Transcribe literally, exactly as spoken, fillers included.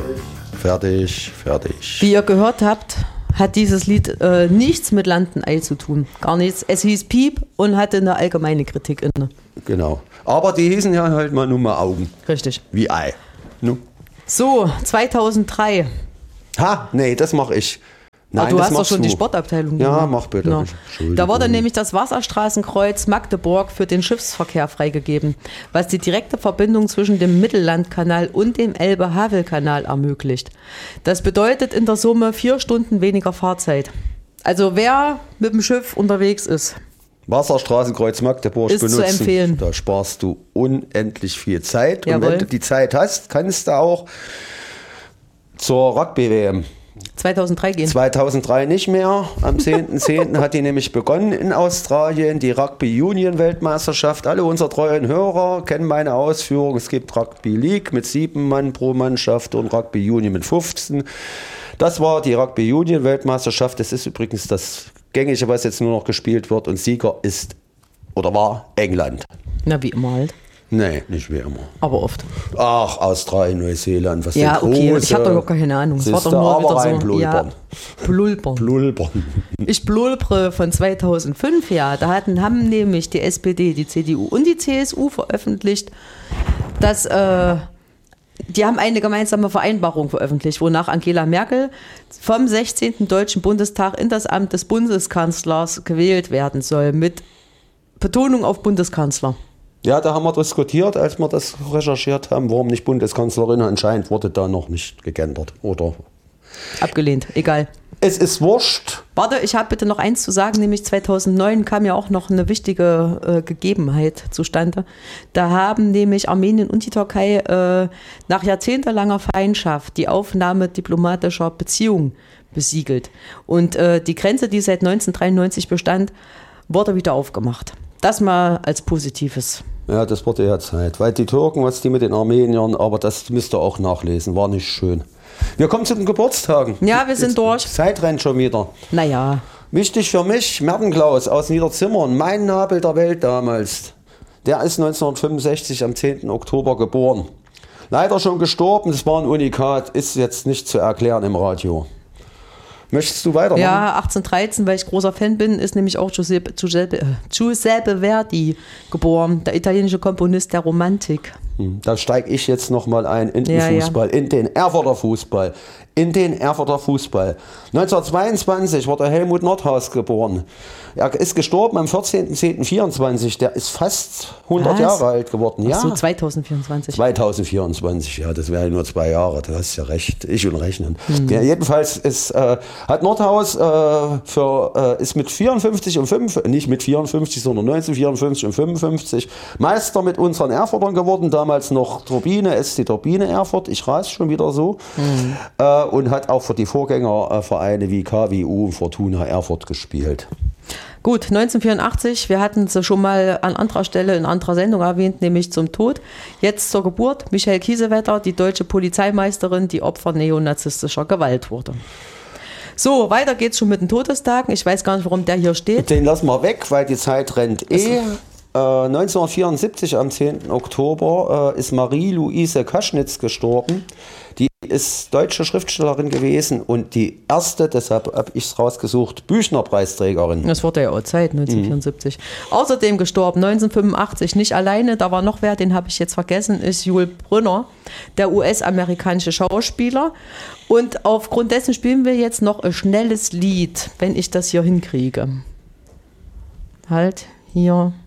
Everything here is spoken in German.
Fertig, fertig. Wie ihr gehört habt, hat dieses Lied äh, nichts mit Landenei zu tun. Gar nichts. Es hieß Piep und hatte eine allgemeine Kritik inne. Genau. Aber die hießen ja halt mal nur mal Augen. Richtig. Wie Ei. Nu? So, zweitausenddrei. Ha, nee, das mache ich. Nein, Aber du das hast doch machst schon du. die Sportabteilung. Ja, gemacht. mach bitte. Ja. Entschuldigung. Da wurde nämlich das Wasserstraßenkreuz Magdeburg für den Schiffsverkehr freigegeben, was die direkte Verbindung zwischen dem Mittellandkanal und dem Elbe-Havel-Kanal ermöglicht. Das bedeutet in der Summe vier Stunden weniger Fahrzeit. Also wer mit dem Schiff unterwegs ist, Wasserstraßenkreuz Magdeburg ist benutzen. zu empfehlen. Da sparst du unendlich viel Zeit. Jawohl. Und wenn du die Zeit hast, kannst du auch zur Rugby-W M. zweitausenddrei gehen. zweitausenddrei nicht mehr. Am zehnten zehnten hat die nämlich begonnen in Australien, die Rugby-Union-Weltmeisterschaft. Alle unsere treuen Hörer kennen meine Ausführungen. Es gibt Rugby League mit sieben Mann pro Mannschaft und Rugby Union mit fünfzehn. Das war die Rugby-Union-Weltmeisterschaft. Das ist übrigens das Gängige, was jetzt nur noch gespielt wird. Und Sieger ist oder war England. Na, wie immer halt. Nee, nicht wie immer. Aber oft. Ach, Australien, Neuseeland, was Ja, denn okay, große, ich habe doch gar keine Ahnung. Es war doch Siehste, nur aber wieder rein so. Blulpern. Ja, Blulpern. Blulpern. Ich blulpere von zweitausendfünf, ja. Da hatten, haben nämlich die S P D, die C D U und die C S U veröffentlicht, dass äh, die haben eine gemeinsame Vereinbarung veröffentlicht, wonach Angela Merkel vom sechzehnten Deutschen Bundestag in das Amt des Bundeskanzlers gewählt werden soll, mit Betonung auf Bundeskanzler. Ja, da haben wir diskutiert, als wir das recherchiert haben, warum nicht Bundeskanzlerin. Anscheinend wurde da noch nicht gegendert. Oder Abgelehnt, egal. es ist wurscht. Warte, ich habe bitte noch eins zu sagen, nämlich zweitausendneun kam ja auch noch eine wichtige äh, Gegebenheit zustande. Da haben nämlich Armenien und die Türkei äh, nach jahrzehntelanger Feindschaft die Aufnahme diplomatischer Beziehungen besiegelt. Und äh, die Grenze, die seit neunzehnhundertdreiundneunzig bestand, wurde wieder aufgemacht. Das mal als Positives. Ja, das wurde ja Zeit. Weil die Türken, was die mit den Armeniern, aber das müsst ihr auch nachlesen, war nicht schön. Wir kommen zu den Geburtstagen. Ja, wir sind Jetzt, durch. Zeit rennt schon wieder. Naja. Wichtig für mich, Mertenklaus aus Niederzimmern, mein Nabel der Welt damals. Der ist neunzehnhundertfünfundsechzig am zehnten Oktober geboren. Leider schon gestorben, das war ein Unikat, ist jetzt nicht zu erklären im Radio. Möchtest du weitermachen? Ja, achtzehnhundertdreizehn, weil ich großer Fan bin, ist nämlich auch Giuseppe, Giuseppe, äh, Giuseppe Verdi geboren, der italienische Komponist der Romantik. Da steige ich jetzt nochmal ein in den Ja, Fußball, ja. in den Erfurter Fußball, in den Erfurter Fußball. neunzehnhundertzweiundzwanzig wurde Helmut Nordhaus geboren. Er ist gestorben am vierzehnten zehnten vierundzwanzig. Der ist fast hundert Was? Jahre alt geworden. Ja. Ach so, zweitausendvierundzwanzig. zweitausendvierundzwanzig, ja, das wäre nur zwei Jahre, du hast ja recht, ich und Rechnen. Hm. Ja, jedenfalls ist, äh, hat Nordhaus äh, für, äh, ist mit vierundfünfzig und fünf, nicht mit vierundfünfzig, sondern neunzehnhundertvierundfünfzig und fünfundfünfzig Meister mit unseren Erfurtern geworden, damals noch Turbine, S C Turbine Erfurt, ich rase schon wieder so, hm. äh, und hat auch für die Vorgängervereine wie K W U und Fortuna Erfurt gespielt. Gut, neunzehnhundertvierundachtzig, wir hatten es schon mal an anderer Stelle in anderer Sendung erwähnt, nämlich zum Tod. Jetzt zur Geburt, Michael Kiesewetter, die deutsche Polizeimeisterin, die Opfer neonazistischer Gewalt wurde. So, weiter geht's schon mit den Todestagen. Ich weiß gar nicht, warum der hier steht. Den lassen wir weg, weil die Zeit rennt eh. Äh, neunzehnhundertvierundsiebzig am zehnten Oktober äh, ist Marie-Louise Kaschnitz gestorben. Die ist deutsche Schriftstellerin gewesen und die erste, deshalb habe ich es rausgesucht, Büchner-Preisträgerin. Das wurde ja auch Zeit, neunzehnhundertvierundsiebzig. Mhm. Außerdem gestorben neunzehnhundertfünfundachtzig, nicht alleine, da war noch wer, den habe ich jetzt vergessen, ist Jules Brünner, der U S-amerikanische Schauspieler. Und aufgrund dessen spielen wir jetzt noch ein schnelles Lied, wenn ich das hier hinkriege. Halt, hier.